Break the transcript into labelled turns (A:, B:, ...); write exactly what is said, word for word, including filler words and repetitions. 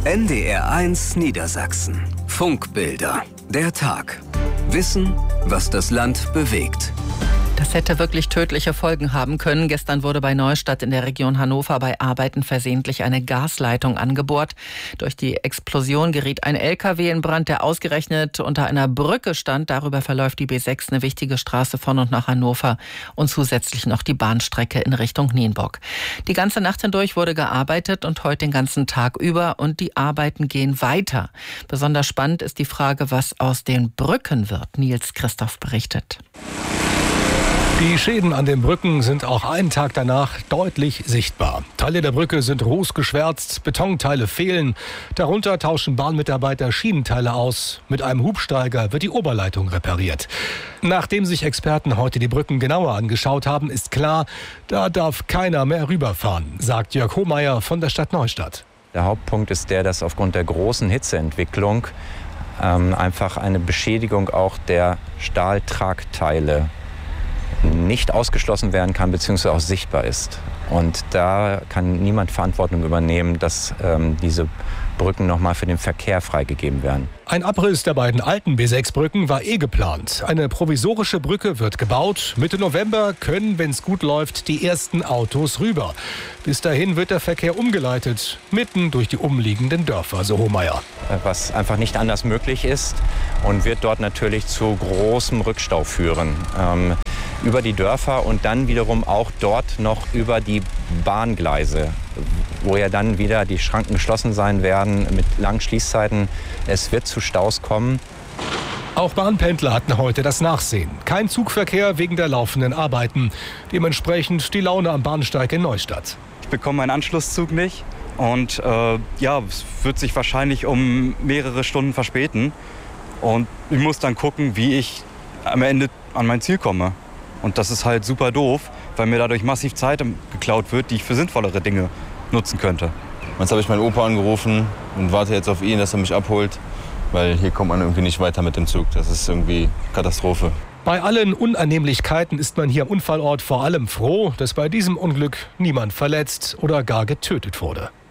A: N D R eins Niedersachsen. Funkbilder. Der Tag. Wissen, was das Land bewegt.
B: Das hätte wirklich tödliche Folgen haben können. Gestern wurde bei Neustadt in der Region Hannover bei Arbeiten versehentlich eine Gasleitung angebohrt. Durch die Explosion geriet ein L K W in Brand, der ausgerechnet unter einer Brücke stand. Darüber verläuft die B sechs, eine wichtige Straße von und nach Hannover, und zusätzlich noch die Bahnstrecke in Richtung Nienburg. Die ganze Nacht hindurch wurde gearbeitet und heute den ganzen Tag über, und die Arbeiten gehen weiter. Besonders spannend ist die Frage, was aus den Brücken wird. Nils Christoph berichtet.
C: Die Schäden an den Brücken sind auch einen Tag danach deutlich sichtbar. Teile der Brücke sind rußgeschwärzt, Betonteile fehlen. Darunter tauschen Bahnmitarbeiter Schienenteile aus. Mit einem Hubsteiger wird die Oberleitung repariert. Nachdem sich Experten heute die Brücken genauer angeschaut haben, ist klar, da darf keiner mehr rüberfahren, sagt Jörg Hohmeier von der Stadt Neustadt.
D: Der Hauptpunkt ist der, dass aufgrund der großen Hitzeentwicklung ähm, einfach eine Beschädigung auch der Stahltragteile nicht ausgeschlossen werden kann bzw. auch sichtbar ist. Und da kann niemand Verantwortung übernehmen, dass ähm, diese Brücken nochmal für den Verkehr freigegeben werden.
C: Ein Abriss der beiden alten B sechs Brücken war eh geplant. Eine provisorische Brücke wird gebaut. Mitte November können, wenn es gut läuft, die ersten Autos rüber. Bis dahin wird der Verkehr umgeleitet, mitten durch die umliegenden Dörfer, so Hohmeier.
D: Was einfach nicht anders möglich ist und wird dort natürlich zu großem Rückstau führen. Ähm, über die Dörfer und dann wiederum auch dort noch über die Bahngleise, wo ja dann wieder die Schranken geschlossen sein werden mit langen Schließzeiten. Es wird zu Staus kommen.
C: Auch Bahnpendler hatten heute das Nachsehen. Kein Zugverkehr wegen der laufenden Arbeiten. Dementsprechend die Laune am Bahnsteig in Neustadt.
E: Ich bekomme meinen Anschlusszug nicht und äh, ja, es wird sich wahrscheinlich um mehrere Stunden verspäten. Und ich muss dann gucken, wie ich am Ende an mein Ziel komme. Und das ist halt super doof, weil mir dadurch massiv Zeit geklaut wird, die ich für sinnvollere Dinge nutzen könnte.
F: Jetzt habe ich meinen Opa angerufen und warte jetzt auf ihn, dass er mich abholt, weil hier kommt man irgendwie nicht weiter mit dem Zug. Das ist irgendwie Katastrophe.
C: Bei allen Unannehmlichkeiten ist man hier am Unfallort vor allem froh, dass bei diesem Unglück niemand verletzt oder gar getötet wurde.